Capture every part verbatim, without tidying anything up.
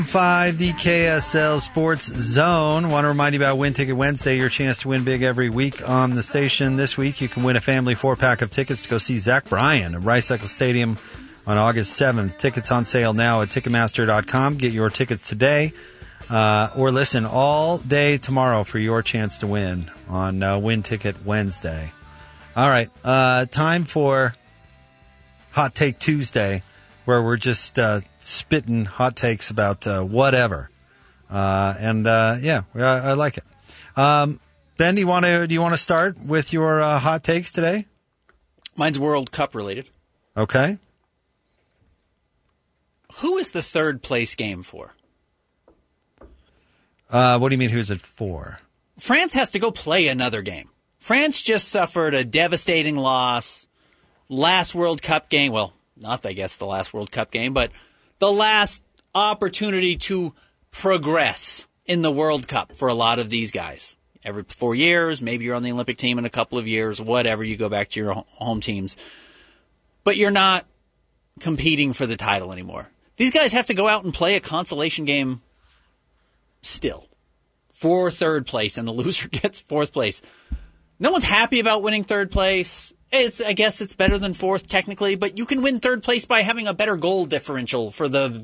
Five, the K S L Sports Zone. Want to remind you about Win Ticket Wednesday, your chance to win big every week on the station. This week, you can win a family four-pack of tickets to go see Zach Bryan at Rice Eccles Stadium on August seventh. Tickets on sale now at Ticketmaster dot com. Get your tickets today, uh, or listen all day tomorrow for your chance to win on uh, Win Ticket Wednesday. All right, uh, time for Hot Take Tuesday, where we're just uh, spitting hot takes about uh, whatever, uh, and uh, yeah, I, I like it. Um, Ben, do you want to do you want to start with your uh, hot takes today? Mine's World Cup related. Okay. Who is the third place game for? Uh, what do you mean? Who's it for? France has to go play another game. France just suffered a devastating loss. Last World Cup game, well, not I guess the last World Cup game, but the last opportunity to progress in the World Cup for a lot of these guys. Every four years, maybe you're on the Olympic team in a couple of years, whatever, you go back to your home teams. But you're not competing for the title anymore. These guys have to go out and play a consolation game still for third place, and the loser gets fourth place. No one's happy about winning third place. It's, I guess it's better than fourth technically, but you can win third place by having a better goal differential for the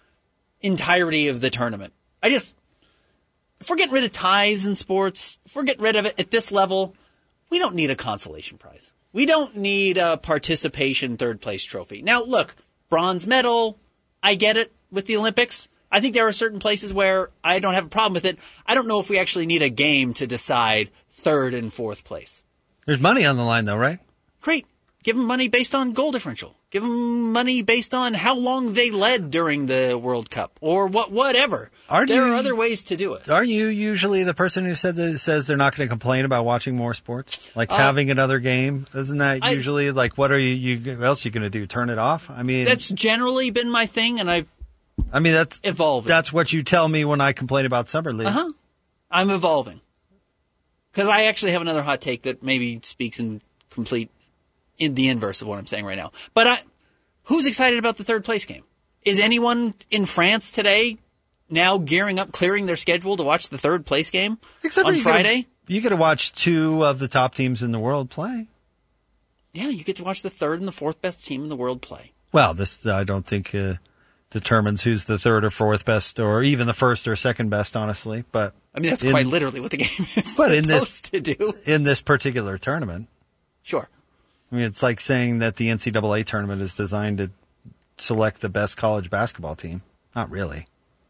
entirety of the tournament. I just, if we're getting rid of ties in sports, if we're getting rid of it at this level, we don't need a consolation prize. We don't need a participation third place trophy. Now, look, bronze medal, I get it with the Olympics. I think there are certain places where I don't have a problem with it. I don't know if we actually need a game to decide third and fourth place. There's money on the line, though, right? Great. Give them money based on goal differential. Give them money based on how long they led during the World Cup or what, whatever. Are there you, are other ways to do it. Are you usually the person who said that, says they're not going to complain about watching more sports? Like uh, having another game? Isn't that usually I, like, what are you, you what else are you going to do? Turn it off? I mean, that's generally been my thing, and I've I mean, that's evolving. That's what you tell me when I complain about Summer League. Uh-huh. I'm evolving. Because I actually have another hot take that maybe speaks in complete in the inverse of what I'm saying right now. But I, who's excited about the third place game? Is anyone in France today now gearing up, clearing their schedule to watch the third place game Except on you Friday? Gotta, you get to watch two of the top teams in the world play. Yeah, you get to watch the third and the fourth best team in the world play. Well, this I don't think uh, determines who's the third or fourth best, or even the first or second best, honestly. But I mean, that's in, quite literally what the game is but supposed in this, to do. In this particular tournament. Sure. I mean, it's like saying that the N C double A tournament is designed to select the best college basketball team. Not really.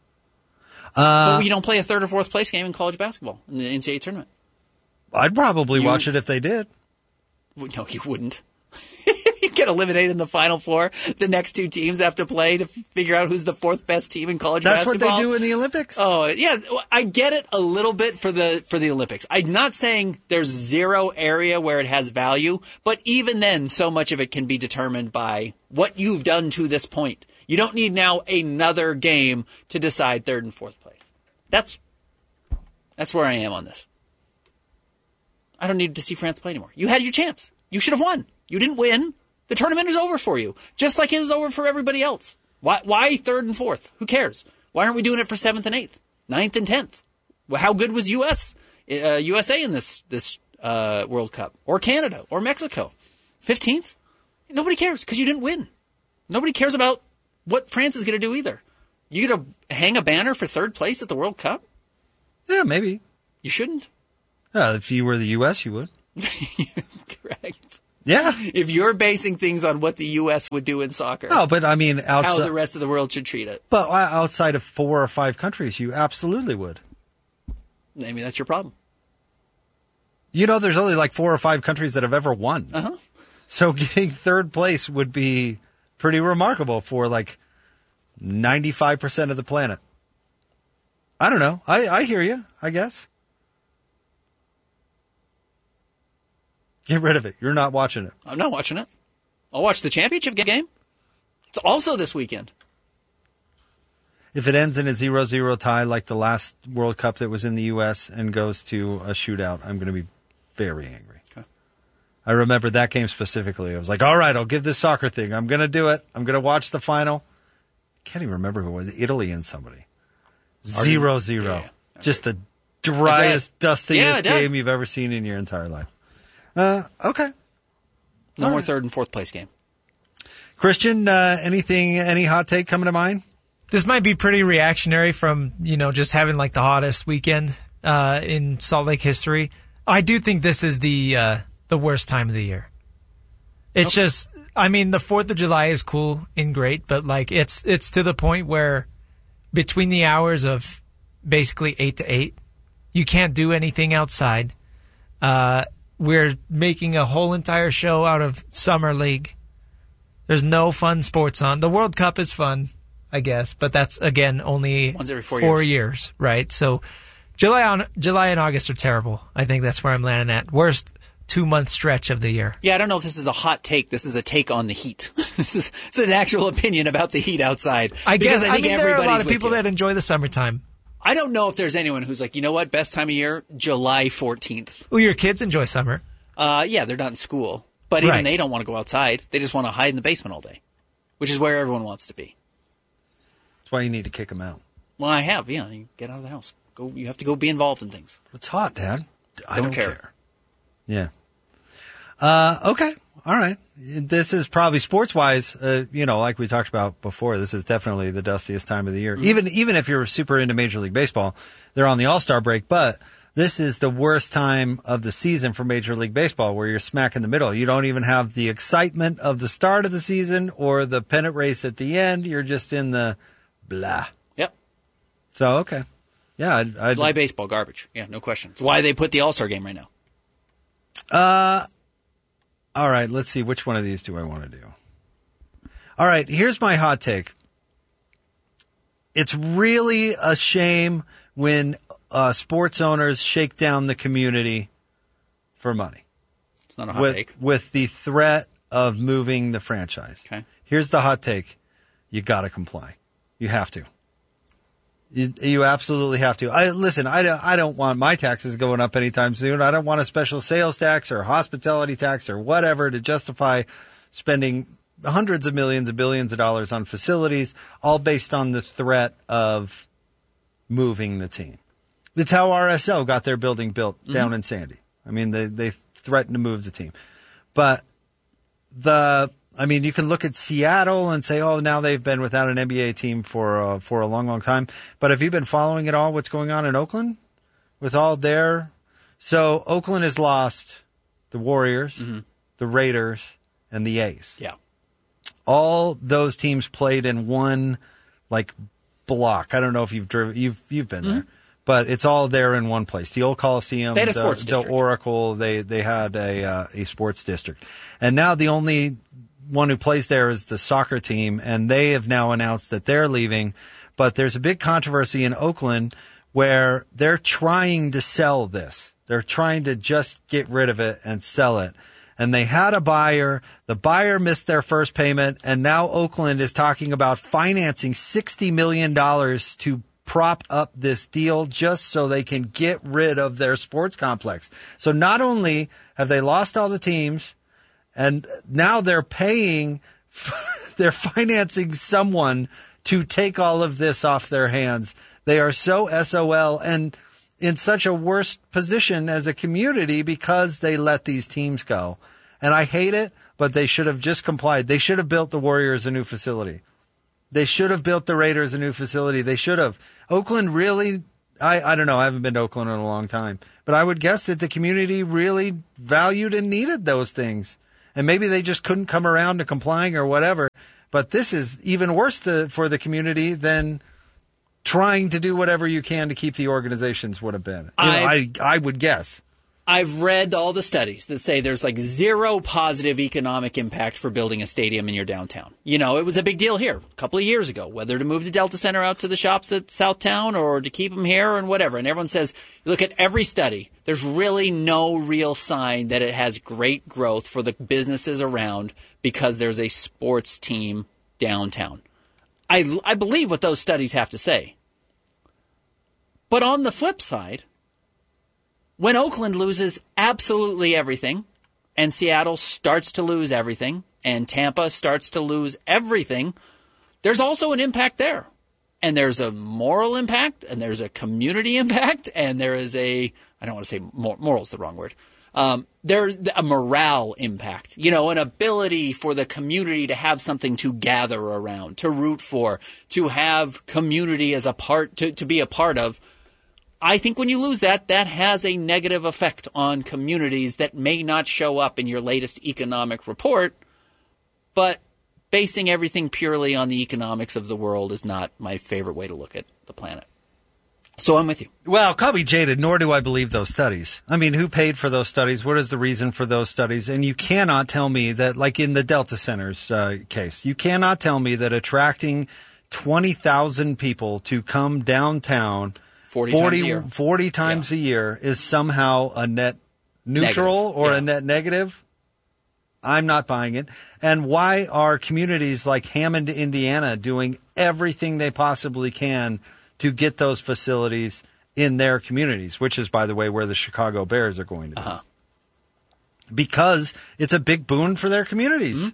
Uh, but you don't play a third or fourth place game in college basketball in the N C double A tournament. I'd probably you, watch it if they did. No, you wouldn't. You get eliminated in the Final Four. The next two teams have to play to figure out who's the fourth best team in college That's basketball. That's what they do in the Olympics? Oh, yeah. I get it a little bit for the for the Olympics. I'm not saying there's zero area where it has value, but even then, so much of it can be determined by what you've done to this point. You don't need now another game to decide third and fourth place. That's that's where I am on this. I don't need to see France play anymore. You had your chance. You should have won. You didn't win. The tournament is over for you, just like it was over for everybody else. Why, why third and fourth? Who cares? Why aren't we doing it for seventh and eighth, ninth and tenth? Well, how good was U S uh, U S A in this this uh, World Cup, or Canada, or Mexico? fifteenth? Nobody cares because you didn't win. Nobody cares about what France is going to do either. You going to hang a banner for third place at the World Cup? Yeah, maybe. You shouldn't. Uh, if you were the U S, you would. Correct. Yeah. If you're basing things on what the U S would do in soccer. Oh, but I mean, outside, how the rest of the world should treat it. But outside of four or five countries, you absolutely would. I mean, that's your problem. You know, there's only like four or five countries that have ever won. Uh-huh. So getting third place would be pretty remarkable for like ninety-five percent of the planet. I don't know. I, I hear you, I guess. Get rid of it. You're not watching it. I'm not watching it. I'll watch the championship game. It's also this weekend. If it ends in a zero zero tie like the last World Cup that was in the U S and goes to a shootout, I'm going to be very angry. Okay. I remember that game specifically. I was like, all right, I'll give this soccer thing. I'm going to do it. I'm going to watch the final. Can't even remember who it was. Italy and somebody. Zero, zero. Yeah, yeah. Okay. Just the driest, dustiest Yeah, game you've ever seen in your entire life. Uh, okay. No All more right. third and fourth place game. Christian, uh, anything, any hot take coming to mind? This might be pretty reactionary from, you know, just having like the hottest weekend uh, in Salt Lake history. I do think this is the uh, the worst time of the year. It's Okay. just, I mean, the fourth of July is cool and great, but like it's it's to the point where between the hours of basically eight to eight, you can't do anything outside. Uh, we're making a whole entire show out of Summer League. There's no fun sports on. The World Cup is fun, I guess, but that's, again, only Once every four four years. years, right? So July on July and August are terrible. I think that's where I'm landing at. Worst two-month stretch of the year. Yeah, I don't know if this is a hot take. This is a take on the heat. this is it's an actual opinion about the heat outside. I Because guess, I I, think mean, there are a lot everybody's of with people you. that enjoy the summertime. I don't know if there's anyone who's like, you know what, best time of year, July fourteenth. Oh, your kids enjoy summer. Uh, yeah, they're not in school. But even Right. they don't want to go outside. They just want to hide in the basement all day, which is where everyone wants to be. That's why you need to kick them out. Well, I have, yeah. You get out of the house. Go. You have to go be involved in things. It's hot, Dad. I Don't don't, care. care. Yeah. Uh, okay. All right. This is probably sports-wise, uh, you know, like we talked about before, this is definitely the dustiest time of the year. Mm-hmm. Even even if you're super into Major League Baseball, they're on the All-Star break, but this is the worst time of the season for Major League Baseball, where you're smack in the middle. You don't even have the excitement of the start of the season or the pennant race at the end. You're just in the blah. Yep. So, okay. Yeah. I'd, I'd, July baseball, garbage. Yeah, no question. It's why they put the All-Star game right now. Uh, all right, let's see. Which one of these do I want to do? All right, here's my hot take. It's really a shame when uh, sports owners shake down the community for money It's not a hot with, take. with the threat of moving the franchise. Okay. Here's the hot take. You got to comply. You have to. You, you absolutely have to. I listen. I don't, I don't want my taxes going up anytime soon. I don't want a special sales tax or hospitality tax or whatever to justify spending hundreds of millions of billions of dollars on facilities, all based on the threat of moving the team. That's how R S L got their building built down mm-hmm. in Sandy. I mean, they they threatened to move the team, but the. I mean, you can look at Seattle and say, oh, now they've been without an N B A team for uh, for a long, long time. But have you been following at all what's going on in Oakland with all their? So Oakland has lost the Warriors, mm-hmm. the Raiders, and the A's. Yeah. All those teams played in one, like, block. I don't know if you've driven, you've you've been mm-hmm. there, but it's all there in one place. The old Coliseum, they had a the, sports the district. Oracle, they they had a uh, a sports district, and now the only one who plays there is the soccer team, and they have now announced that they're leaving. But there's a big controversy in Oakland where they're trying to sell this. They're trying to just get rid of it and sell it. And they had a buyer. The buyer missed their first payment, and now Oakland is talking about financing sixty million dollars to prop up this deal just so they can get rid of their sports complex. So not only have they lost all the teams, and now they're paying, they're financing someone to take all of this off their hands. They are so S O L and in such a worse position as a community because they let these teams go. And I hate it, but they should have just complied. They should have built the Warriors a new facility. They should have built the Raiders a new facility. They should have. Oakland really, I, I don't know, I haven't been to Oakland in a long time, but I would guess that the community really valued and needed those things. And maybe they just couldn't come around to complying or whatever. But this is even worse to, for the community than trying to do whatever you can to keep the organizations would have been. You know, I I would guess. I've read all the studies that say there's like zero positive economic impact for building a stadium in your downtown. You know, it was a big deal here a couple of years ago, whether to move the Delta Center out to the shops at Southtown or to keep them here and whatever. And everyone says, look at every study. There's really no real sign that it has great growth for the businesses around because there's a sports team downtown. I, I believe what those studies have to say. But on the flip side, when Oakland loses absolutely everything, and Seattle starts to lose everything, and Tampa starts to lose everything, there's also an impact there. And there's a moral impact, and there's a community impact, and there is a, I don't want to say mor- moral is the wrong word. Um, there's a morale impact, you know, an ability for the community to have something to gather around, to root for, to have community as a part, to, to be a part of. I think when you lose that, that has a negative effect on communities that may not show up in your latest economic report, but basing everything purely on the economics of the world is not my favorite way to look at the planet. So I'm with you. Well, call me jaded, nor do I believe those studies. I mean, who paid for those studies? What is the reason for those studies? And you cannot tell me that, like in the Delta Center's uh, case, you cannot tell me that attracting twenty thousand people to come downtown forty, forty times a year, forty times yeah. a year is somehow a net neutral negative. or yeah. a net negative. I'm not buying it. And why are communities like Hammond, Indiana, doing everything they possibly can to get those facilities in their communities, which is, by the way, where the Chicago Bears are going to be? Uh-huh. Because it's a big boon for their communities. Mm-hmm.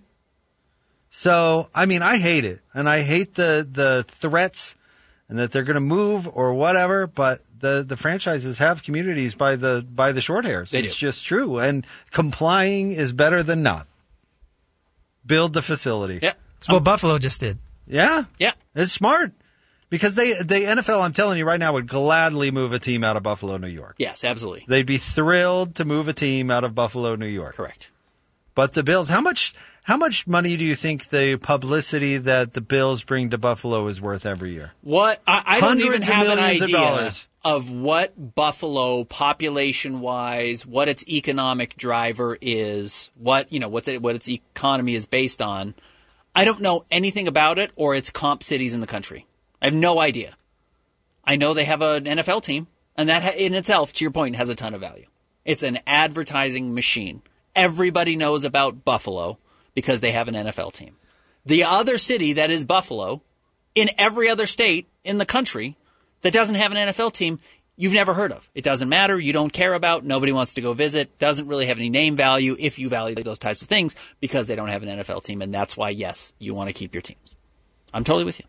So, I mean, I hate it. And I hate the, the threats and that they're going to move or whatever, but the, the franchises have communities by the by the short hairs. They it's do. just true. And complying is better than not. Build the facility. Yeah. It's what um, Buffalo just did. Yeah. Yeah. It's smart. Because they the N F L, I'm telling you right now, would gladly move a team out of Buffalo, New York. Yes, absolutely. They'd be thrilled to move a team out of Buffalo, New York. Correct. But the Bills, how much how much money do you think the publicity that the Bills bring to Buffalo is worth every year? What I, I don't even Hundreds of have an millions of idea dollars. of what Buffalo population wise, what its economic driver is, what you know, what's it, what its economy is based on. I don't know anything about it or its comp cities in the country. I have no idea. I know they have an N F L team, and that in itself, to your point, has a ton of value. It's an advertising machine. Everybody knows about Buffalo because they have an N F L team. The other city that is Buffalo, in every other state in the country that doesn't have an N F L team, you've never heard of. It doesn't matter. You don't care about. Nobody wants to go visit. Doesn't really have any name value if you value those types of things because they don't have an N F L team, and that's why, yes, you want to keep your teams. I'm totally with you.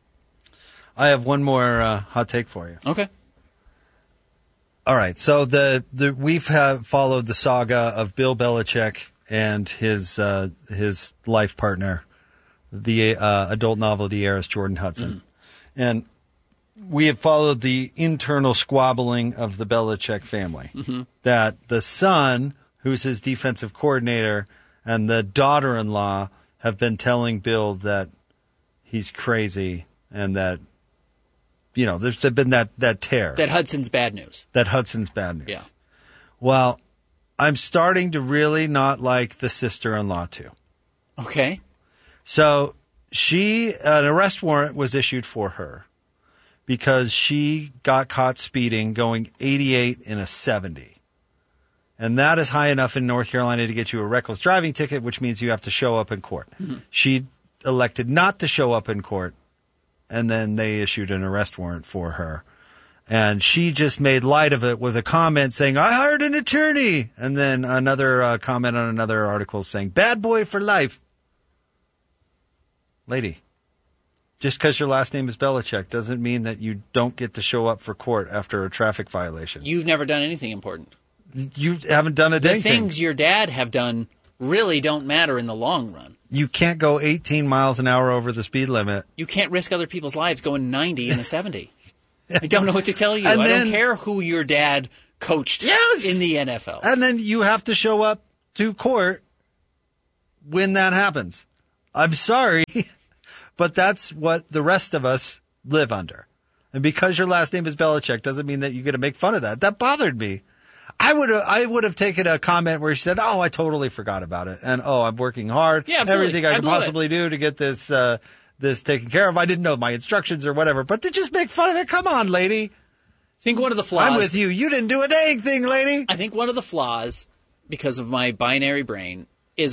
I have one more uh, hot take for you. Okay. All right. So the, the we've have followed the saga of Bill Belichick and his uh, his life partner, the uh, adult novelty heiress Jordan Hudson, mm-hmm. and we have followed the internal squabbling of the Belichick family. Mm-hmm. That the son, who's his defensive coordinator, and the daughter-in-law have been telling Bill that he's crazy and that. You know, there's been that, that tear. That Hudson's bad news. That Hudson's bad news. Yeah. Well, I'm starting to really not like the sister-in-law, too. Okay. So she, an arrest warrant was issued for her because she got caught speeding going eighty-eight in a seventy. And that is high enough in North Carolina to get you a reckless driving ticket, which means you have to show up in court. Mm-hmm. She elected not to show up in court. And then they issued an arrest warrant for her. And she just made light of it with a comment saying, I hired an attorney. And then another uh, comment on another article saying, bad boy for life. Lady, just because your last name is Belichick doesn't mean that you don't get to show up for court after a traffic violation. You've never done anything important. You haven't done a dang The thing. things your dad have done really don't matter in the long run. You can't go eighteen miles an hour over the speed limit. You can't risk other people's lives going ninety in a seventy. I don't know what to tell you. And I then, don't care who your dad coached yes! in the N F L. And then you have to show up to court when that happens. I'm sorry, but that's what the rest of us live under. And because your last name is Belichick doesn't mean that you get to make fun of that. That bothered me. I would have I would have taken a comment where she said, oh, I totally forgot about it. And, oh, I'm working hard. Yeah, absolutely. Everything I, I can possibly it. do to get this uh, this taken care of. I didn't know my instructions or whatever. But to just make fun of it, come on, lady. I think one of the flaws. I'm with you. You didn't do a dang thing, lady. I think one of the flaws, because of my binary brain,